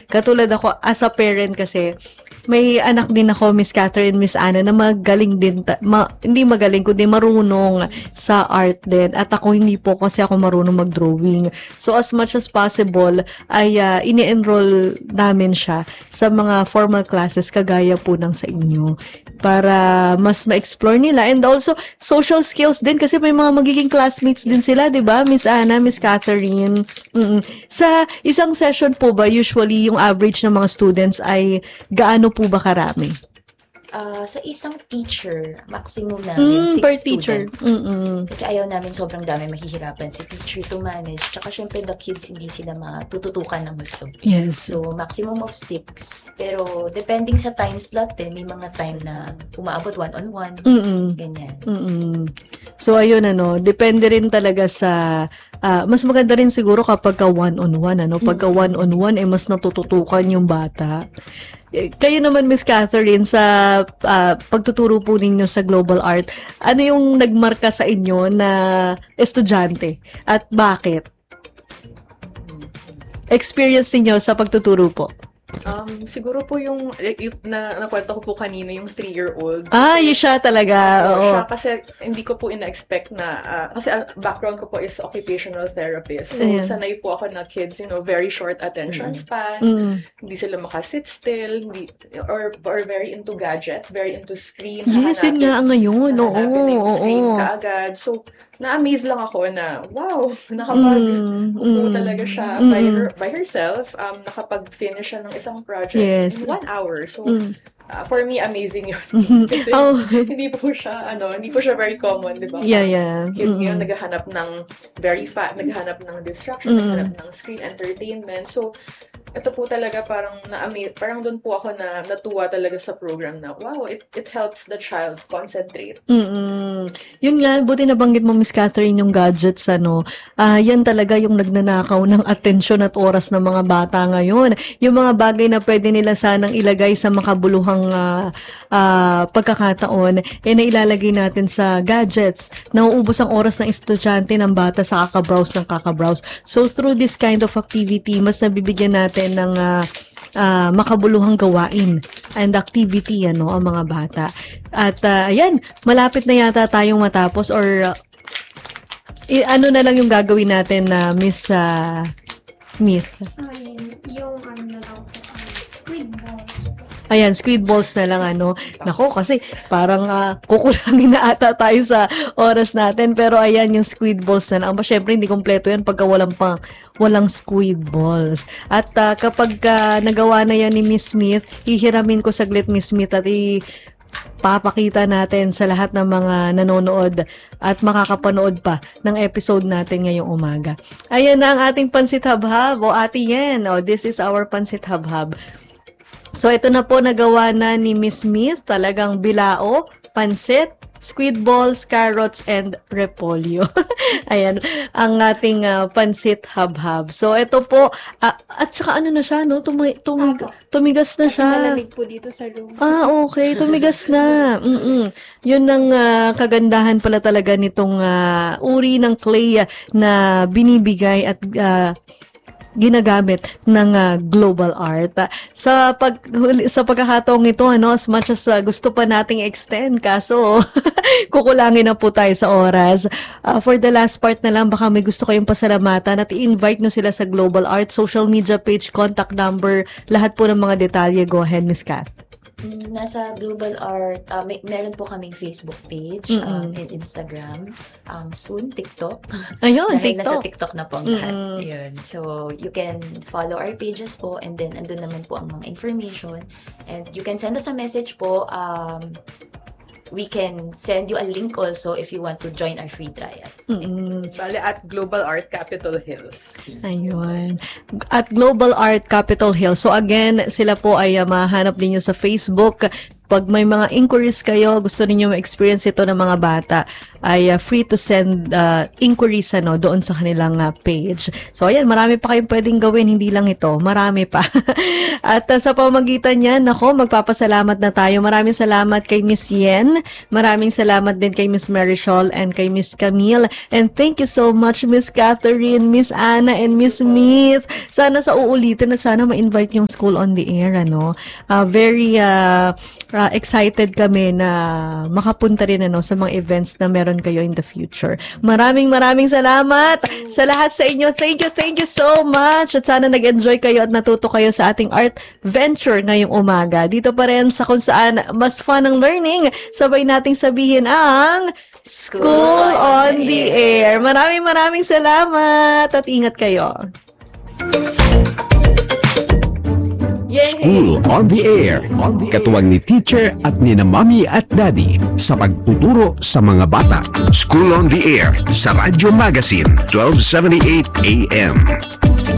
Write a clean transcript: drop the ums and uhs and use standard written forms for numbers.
Katulad ako, as a parent kasi, may anak din ako, Miss Catherine, Miss Anna, na magaling din, hindi magaling, kundi marunong sa art din. At ako hindi po kasi ako marunong mag-drawing. So, as much as possible, ay ini-enroll namin siya sa mga formal classes kagaya po ng sa inyo para mas ma-explore nila. And also, social skills din kasi may mga magiging classmates din sila, di ba? Miss Anna, Miss Catherine. Sa isang session po ba, usually yung average ng mga students ay gaano po ba karami? Sa isang teacher, maximum namin 6 per students. teacher. Kasi ayaw namin sobrang dami, mahihirapan si teacher to manage. Tsaka syempre the kids hindi sila matututukan ng gusto. Yes. So maximum of 6. Pero depending sa time slot din, may mga time na umaabot one-on-one. Ganyan. So ayun depende rin talaga sa mas maganda rin siguro kapag ka one-on-one pagka one-on-one mas natututukan yung bata. Kayo naman, Miss Catherine, sa pagtuturo po ninyo sa Global Art, ano yung nagmarka sa inyo na estudyante at bakit? Experience niyo sa pagtuturo po. Siguro po yung nakwento ko po kanina, yung 3-year-old. Yun siya talaga. Oo. Siya kasi hindi ko po ina-expect na, kasi background ko po is occupational therapist. So, sanay po ako na kids, very short attention span, hindi sila makasit still, or very into gadget, very into screen. Yes, yun nga ngayon. Oo. Screen kaagad. So, na-amaze lang ako na, wow, upo talaga siya by herself, nakapag-finish siya ng isang project in 1 hour. So, for me, amazing yun. Kasi hindi po siya very common, di ba? Yeah. Kids ngayon naghahanap ng naghahanap ng distraction, naghahanap ng screen entertainment. So, ito po talaga parang na-amaze, parang doon po ako na natuwa talaga sa program na, wow, it helps the child concentrate. Yun nga, buti nabanggit mo, Miss Catherine, yung gadgets, yan talaga yung nagnanakaw ng atensyon at oras ng mga bata ngayon. Yung mga bagay na pwede nila sanang ilagay sa makabuluhang pagkakataon, nailalagay natin sa gadgets. Nauubos ang oras ng estudyante ng bata sa kakabrowse. So, through this kind of activity, mas nabibigyan natin ng makabuluhang gawain and activity ang mga bata. At ayan, malapit na yata tayong matapos or ano na lang yung gagawin natin na Miss Myth? Yung squid balls. Ayan, squid balls na lang Nako, kasi parang kukulangin na ata tayo sa oras natin. Pero ayan, yung squid balls na lang. Syempre, hindi kompleto yan pagka walang squid balls. At kapag nagawa na yan ni Miss Smith, hihiramin ko saglit, Miss Smith, at papakita natin sa lahat ng mga nanonood at makakapanood pa ng episode natin ngayong umaga. Ayan na ang ating Pansit Habhab. Ate Yen, this is our Pansit Habhab. So, ito na po nagawa na ni Miss Smith. Talagang bilao, pansit, squid balls, carrots, and repolyo. Ayan, ang ating pansit habhab. So, ito po, at saka na siya, tumigas na siya. Malamig po dito sa room. Okay, tumigas na. Yun ang kagandahan pala talaga nitong uri ng clay na binibigay at ginagamit ng Global Art. Sa pagkakataong ito, as much as gusto pa nating extend, kaso kukulangin na po tayo sa oras. For the last part na lang, baka may gusto kayong pasalamatan at i-invite nyo sila sa Global Art, social media page, contact number, lahat po ng mga detalye. Go ahead, Miss Kath. Nasa Global Art, meron po kaming Facebook page and Instagram. Soon, TikTok. Ayun, Dahil TikTok. nasa TikTok na po ang lahat. Yun. So, you can follow our pages po and then andun naman po ang mga information. And you can send us a message po. We can send you a link also if you want to join our free trial. Bale, at Global Art Capitol Hills. Ayun. At Global Art Capitol Hill. So again, sila po ay mahanap ninyo sa Facebook. Pag may mga inquiries kayo, gusto niyo ma-experience ito ng mga bata, ay free to send inquiries doon sa kanilang page. So ayan, marami pa kayong pwedeng gawin, hindi lang ito, marami pa. At sa pamamagitan niyan, magpapasalamat na tayo. Maraming salamat kay Miss Yen, maraming salamat din kay Miss Marichol and kay Miss Camille, and thank you so much Miss Catherine, Miss Anna, and Miss Smith. Sana sa uulitin at sana ma-invite yung School on the Air, very excited kami na makapunta rin sa mga events na meron kayo in the future. Maraming salamat sa lahat sa inyo. Thank you so much. At sana nag-enjoy kayo at natuto kayo sa ating art venture ngayong umaga. Dito pa rin sa kung saan mas fun ang learning, sabay nating sabihin ang School on the Air. Maraming salamat at ingat kayo. Yay! School on the Air. Katuwang ni teacher at ni na mommy at daddy sa pagtuturo sa mga bata. School on the Air sa Radyo Magazine 1278 AM.